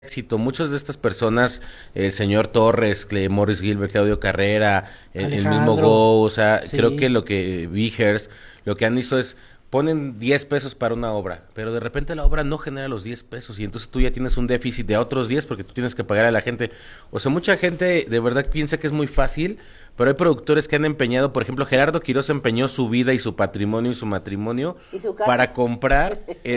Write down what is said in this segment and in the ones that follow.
éxito. Muchas de estas personas, el señor Torres, Morris Gilbert, Claudio Carrera, el mismo Alejandro, Go, o sea, creo que sí, lo que Vigers, lo que han visto es ponen 10 pesos para una obra, pero de repente la obra no genera los 10 pesos y entonces tú ya tienes un déficit de otros 10 porque tú tienes que pagar a la gente. O sea, mucha gente de verdad piensa que es muy fácil, pero hay productores que han empeñado, por ejemplo, Gerardo Quiroz empeñó su vida y su patrimonio y su matrimonio ¿Y su casa? para comprar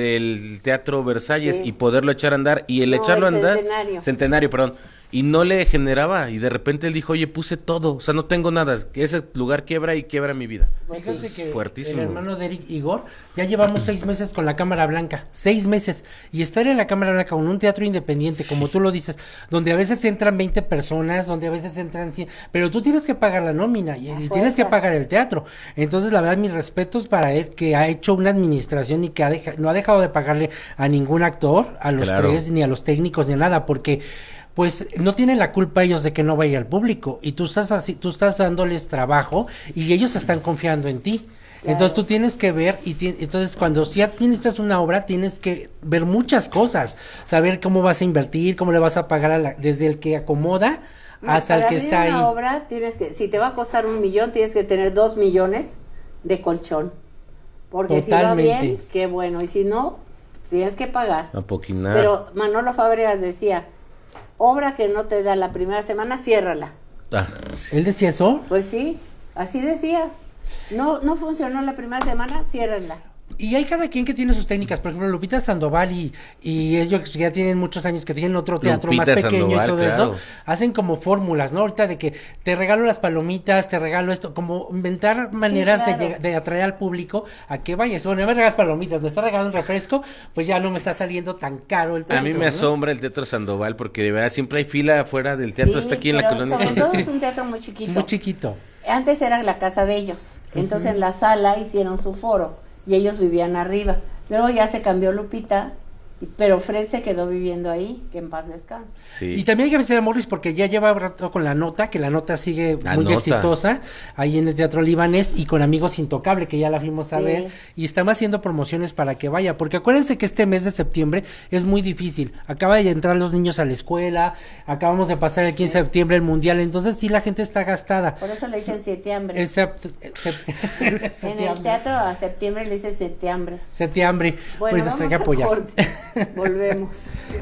el Teatro Versalles y Sí. poderlo echar a andar y el No, echarlo a el andar, centenario. centenario, perdón, y no le generaba y de repente él dijo, oye, puse todo, o sea, no tengo nada, que ese lugar quiebra y quiebra mi vida. Pues fíjate sí. que Fuertísimo. el hermano de Eric Igor, ya llevamos 6 meses con la Cámara Blanca, 6 meses, y estar en la Cámara Blanca con un teatro independiente, como tú lo dices, donde a veces entran 20 personas, donde a veces entran 100, pero tú tienes que pagar la nómina y tienes que fuerza. pagar el teatro. Entonces, la verdad, mis respetos para él, que ha hecho una administración y que no ha dejado de pagarle a ningún actor, a los Claro. tres, ni a los técnicos, ni a nada, porque pues no tienen la culpa ellos de que no vaya al público y tú estás así, tú estás dándoles trabajo y ellos están confiando en ti. Claro. Entonces tú tienes que ver entonces cuando si administras una obra tienes que ver muchas cosas, saber cómo vas a invertir, cómo le vas a pagar desde el que acomoda No, hasta el para que abrir está ahí. una obra tienes que, si te va a costar 1 millón, tienes que tener 2 millones de colchón. Porque si va Totalmente. bien, qué bueno. Y si no, tienes que pagar. A poquinar. Pero Manolo Fábregas decía, obra que no te da la primera semana, ciérrala. Ah, ¿Él decía eso? Pues sí, así decía. No funcionó la primera semana, ciérrala. Y hay cada quien que tiene sus técnicas, por ejemplo, Lupita Sandoval y ellos que ya tienen muchos años, que tienen otro teatro Lupita más pequeño Sandoval, y todo claro. eso, hacen como fórmulas, ¿no? Ahorita de que te regalo las palomitas, te regalo esto, como inventar maneras claro. de atraer al público a que vayas. Bueno, no me regalas palomitas, me está regalando un refresco, pues ya no me está saliendo tan caro el a teatro, mí me ¿no? asombra el Teatro Sandoval porque de verdad siempre hay fila afuera del teatro, Sí, está aquí en la pero colonia. sobre todo es un teatro muy chiquito. Muy chiquito. Antes era la casa de ellos, entonces en la sala hicieron su foro y ellos vivían arriba. Luego ya se cambió Lupita, pero Fred se quedó viviendo ahí, que en paz descanse. Sí. Y también hay que avisar a Morris porque ya lleva rato con la nota, que la nota sigue La muy Nota. exitosa ahí en el Teatro Libanés y con Amigos Intocable, que ya la fuimos a Sí. ver, y estamos haciendo promociones para que vaya, porque acuérdense que este mes de septiembre es muy difícil, acaba de entrar los niños a la escuela, acabamos de pasar el 15 de septiembre el Mundial, entonces sí la gente está gastada. Por eso le dicen septiembre. En el teatro a septiembre le dicen septiembre. Septiembre, Bueno, pues hay vamos que a apoyar. corte. Volvemos.